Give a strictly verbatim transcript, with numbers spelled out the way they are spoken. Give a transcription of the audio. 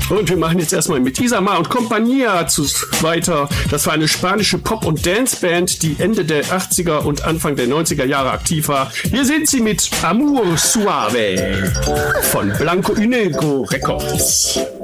Und wir machen jetzt erstmal mit Isamar und Compañía zu, weiter. Das war eine spanische Pop- und Danceband, die Ende der achtziger und Anfang der neunziger Jahre aktiv war. Hier sind sie mit Amor Suave von Blanco y Negro Records.